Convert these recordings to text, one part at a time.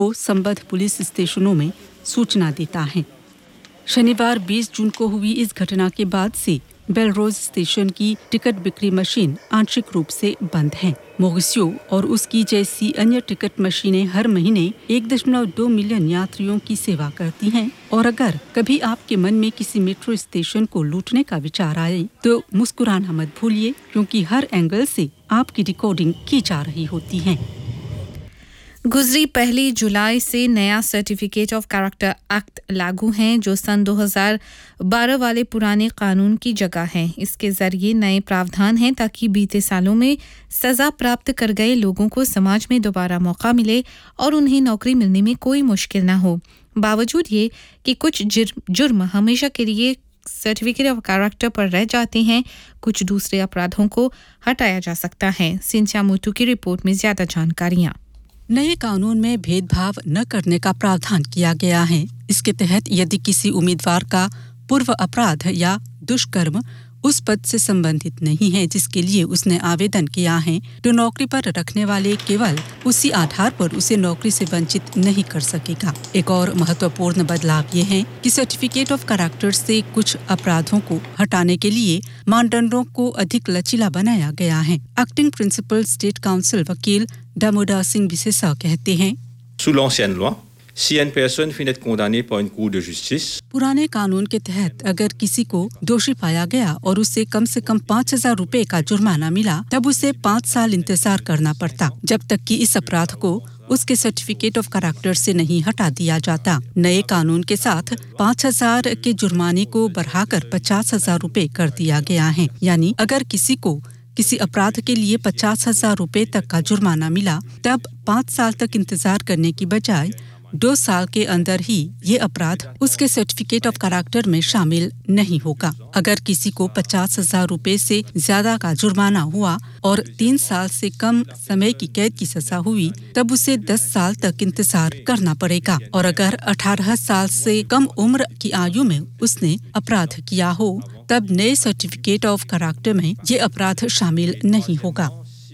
को संबद्ध पुलिस स्टेशनों में सूचना देता है। शनिवार 20 जून को हुई इस घटना के बाद से बेलरोज स्टेशन की टिकट बिक्री मशीन आंशिक रूप से बंद है। मोगिसियो और उसकी जैसी अन्य टिकट मशीनें हर महीने 1.2 मिलियन यात्रियों की सेवा करती हैं और अगर कभी आपके मन में किसी मेट्रो स्टेशन को लूटने का विचार आए तो मुस्कुराना मत भूलिए, क्योंकि हर एंगल से आपकी रिकॉर्डिंग की जा रही होती है। गुजरी 1 जुलाई से नया सर्टिफिकेट ऑफ कैरेक्टर एक्ट लागू है, जो सन 2012 वाले पुराने कानून की जगह है। इसके जरिए नए प्रावधान हैं ताकि बीते सालों में सजा प्राप्त कर गए लोगों को समाज में दोबारा मौका मिले और उन्हें नौकरी मिलने में कोई मुश्किल न हो। बावजूद ये कि कुछ जुर्म हमेशा के लिए सर्टिफिकेट ऑफ कैरेक्टर पर रह जाते हैं, कुछ दूसरे अपराधों को हटाया जा सकता है। सिंचिया मोटू की रिपोर्ट में ज्यादा जानकारियां। नए कानून में भेदभाव न करने का प्रावधान किया गया है। इसके तहत यदि किसी उम्मीदवार का पूर्व अपराध या दुष्कर्म उस पद से संबंधित नहीं है जिसके लिए उसने आवेदन किया है, तो नौकरी पर रखने वाले केवल उसी आधार पर उसे नौकरी से वंचित नहीं कर सकेगा। एक और महत्वपूर्ण बदलाव ये है कि सर्टिफिकेट ऑफ कैरेक्टर से कुछ अपराधों को हटाने के लिए मानदंडों को अधिक लचीला बनाया गया है। एक्टिंग प्रिंसिपल स्टेट काउंसिल वकील दामोदर सिंह बिसेसा कहते हैं, Sous l'ancienne loi, si une personne finit d'être condamnée par une cour de justice, पुराने कानून के तहत अगर किसी को दोषी पाया गया और उसे कम से कम 5,000 रुपए का जुर्माना मिला, तब उसे 5 साल इंतजार करना पड़ता, जब तक कि इस अपराध को उसके सर्टिफिकेट ऑफ कैरेक्टर से नहीं हटा दिया जाता। नए कानून के साथ 5,000 के जुर्माने को बढ़ाकर 50,000 रुपए कर दिया गया है। यानी अगर किसी को किसी अपराध के लिए 50,000 रुपए तक का जुर्माना मिला, तब 5 साल तक इंतजार करने की बजाय 2 साल के अंदर ही ये अपराध उसके सर्टिफिकेट ऑफ कैरेक्टर में शामिल नहीं होगा। अगर किसी को 50,000 रुपए से ज्यादा का जुर्माना हुआ और 3 साल से कम समय की कैद की सजा हुई, तब उसे 10 साल तक इंतजार करना पड़ेगा। और अगर 18 साल से कम उम्र की आयु में उसने अपराध किया हो, तब नए सर्टिफिकेट ऑफ कैरेक्टर में ये अपराध शामिल नहीं होगा।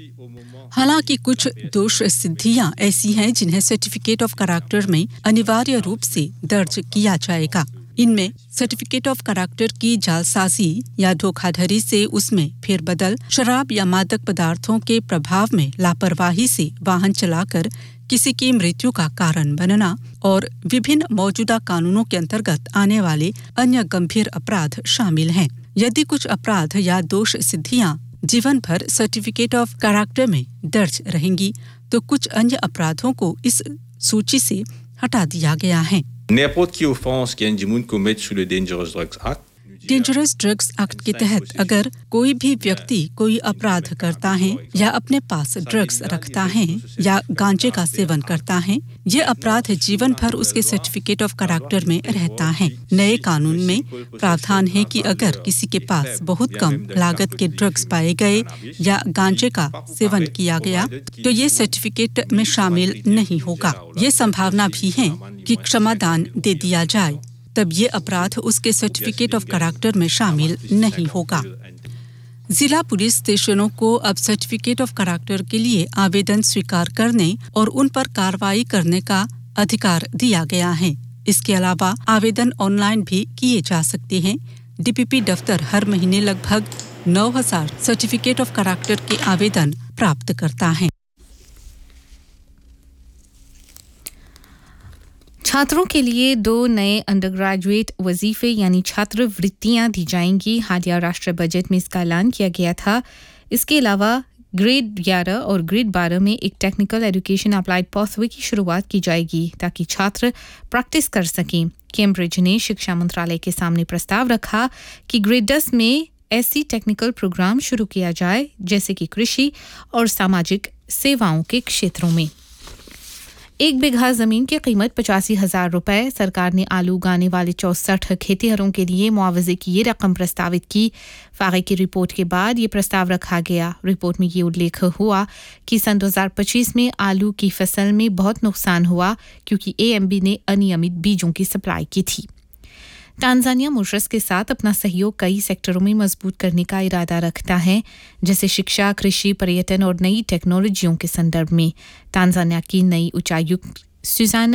हालांकि कुछ दोष सिद्धियां ऐसी हैं जिन्हें सर्टिफिकेट ऑफ कैरेक्टर में अनिवार्य रूप से दर्ज किया जाएगा। इनमें सर्टिफिकेट ऑफ कैरेक्टर की जालसाजी या धोखाधड़ी से उसमें फेरबदल, शराब या मादक पदार्थों के प्रभाव में लापरवाही से वाहन चलाकर किसी की मृत्यु का कारण बनना और विभिन्न मौजूदा कानूनों के अंतर्गत आने वाले अन्य गंभीर अपराध शामिल हैं। यदि कुछ अपराध या दोष सिद्धियां जीवन भर सर्टिफिकेट ऑफ कैरेक्टर में दर्ज रहेंगी, तो कुछ अन्य अपराधों को इस सूची से हटा दिया गया है। n'importe qui offense qui un monde commet sous le Dangerous Drugs Act, dangerous drugs act के तहत अगर कोई भी व्यक्ति कोई अपराध करता है या अपने पास ड्रग्स रखता है या गांजे का सेवन करता है, ये अपराध जीवन भर उसके सर्टिफिकेट ऑफ कैरेक्टर में रहता है। नए कानून में प्रावधान है कि अगर किसी के पास बहुत कम लागत के ड्रग्स पाए गए या गांजे का सेवन किया गया, तो ये सर्टिफिकेट में शामिल नहीं होगा। ये संभावना भी है कि क्षमादान दे दिया जाए, तब ये अपराध उसके सर्टिफिकेट ऑफ कैरेक्टर में शामिल नहीं होगा। जिला पुलिस स्टेशनों को अब सर्टिफिकेट ऑफ कैरेक्टर के लिए आवेदन स्वीकार करने और उन पर कार्रवाई करने का अधिकार दिया गया है। इसके अलावा आवेदन ऑनलाइन भी किए जा सकते हैं। डीपीपी दफ्तर हर महीने लगभग 9,000 सर्टिफिकेट ऑफ कैरेक्टर के आवेदन प्राप्त करता है। छात्रों के लिए 2 नए अंडरग्रेजुएट वजीफे यानी छात्रवृत्तियां दी जाएंगी। हालिया राष्ट्रीय बजट में इसका ऐलान किया गया था। इसके अलावा ग्रेड 11 और ग्रेड 12 में एक टेक्निकल एजुकेशन अप्लाइड पाथवे की शुरुआत की जाएगी ताकि छात्र प्रैक्टिस कर सकें। कैम्ब्रिज ने शिक्षा मंत्रालय के सामने प्रस्ताव रखा कि ग्रेड 10 में ऐसी टेक्निकल प्रोग्राम शुरू किया जाए जैसे कि कृषि और सामाजिक सेवाओं के क्षेत्रों में। 1 बीघा जमीन की कीमत 85,000 रुपए। सरकार ने आलू उगाने वाले 64 खेतीहरों के लिए मुआवजे की ये रकम प्रस्तावित की। फागे की रिपोर्ट के बाद ये प्रस्ताव रखा गया। रिपोर्ट में ये उल्लेख हुआ कि सन 2025 में आलू की फसल में बहुत नुकसान हुआ क्योंकि एएमबी ने अनियमित बीजों की सप्लाई की थी। तांजानिया मॉरिशस के साथ अपना सहयोग कई सेक्टरों में मजबूत करने का इरादा रखता है, जैसे शिक्षा, कृषि, पर्यटन और नई टेक्नोलॉजियों के संदर्भ में। तांजानिया की नई उच्चायुक्त सुजान